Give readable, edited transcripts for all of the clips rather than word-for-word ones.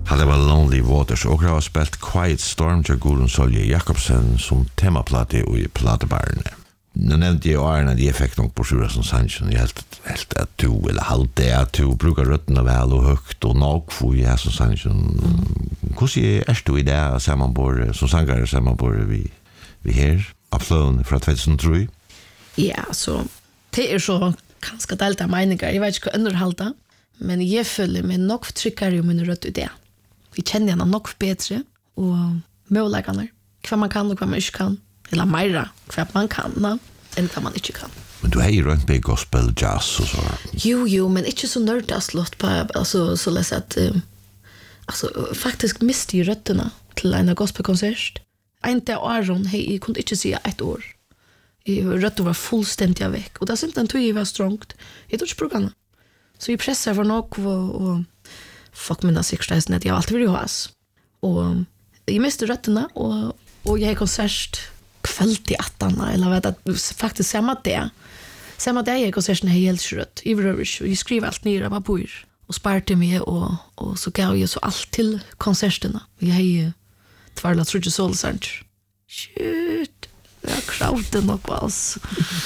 hade var Lonely Waters och har spelat Quiet Storm till Gudrun Solje Jakobsen som temaplatte i platebaren. Nu nämnde jag Arne de effekt nog på sjura som Sanchen helt att du eller halde att du brukar rötterna väl och högt och nog för jag som Sanchen. Hur är du i det sammanbord som sangare sammanbord vi här upload från 2003? Ja, så det är så ganska delta meningar. Jag vet inte vad underhållta, men jag följer mig nog tryckare i min röt i det. Vi känner henne nog bättre och möjligheterna. Vad man kan och vad man inte kan. Eller mera vad man kan än vad man inte kan. Men du har ju runt med gospel, jazz och så. Jo, men inte så nördaslott på alltså så läs att alltså faktiskt miste ju rötterna till en gospelkonsert. Inte Aron, hej, jag kunde inte säga ett år. Rötter var fullständigt väck. Och det är inte en tog var strångt. Jag tog inte programmet. Så vi pressar för något och fuck mina säkerställsen att jag alltid vill ha oss. Och jag miste rötterna och jag är konsert kvällt i attarna eller vet att faktiskt samma dag jag konserten är helt sjukt. Jag skriver allt ner av bor och sparte mig och så gav jag så allt till konserterna. Jag har tvärlat tror jag solsant. Shit. Jag kraute nog alltså.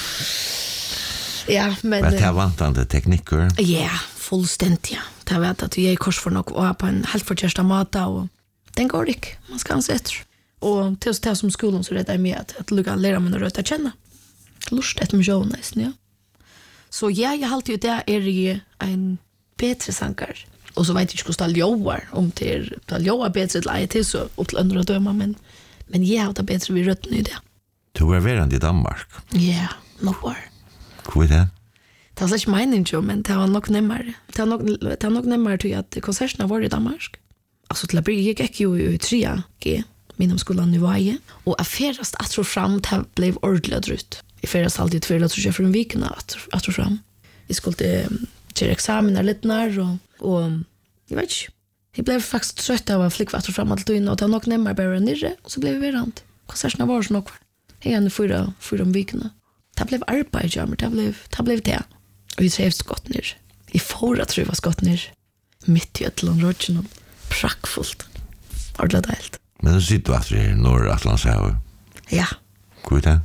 Ja, men det är vantande tekniker. Ja, fullständigt. Ja. Det vet att vi är kurs för något och på en helt förtjänsta mata och den går inte. Man ska anse efter. Och till det som skolan så räddar med att lugga lära mig röta känna. Lust ett med Jonas, ja. Så ja, jag har alltid det är ju en bättre sankar. Och så vet jag inte hur det jobbar om det jobbar bättre till till så och till andra döma men ja, det är bättre vi rötten i det. Du var verande i Danmark. Ja, nog var. Hur är det? Det var inte meningen, men det var nog nemmare. Det var nog nemmare till att konserterna var i Danmark. Alltså till att börja gick ju i 3G. Minom skolan nu var jag. Och affärast att tro fram det blev ordentligt ut. I affärast alltid tvärlat så jag för en vecka att tro fram. Vi skulle till examiner lite när och jag vet inte. Jag blev faktiskt trött av att flicka att tro fram allt in och det var nog nemmare bara nere och så blev vi rant. Konserterna var så nog kvar. Jag är fyra veckorna. Det blev arbete, ja, men det blev det. Och vi trevs gott ner. I förra truvas gott ner. Mitt i ett landrådgen. Prackfullt. Ordentligt helt. Men du sitter du efter i Norr Atlantshavet? Ja. Hur är det?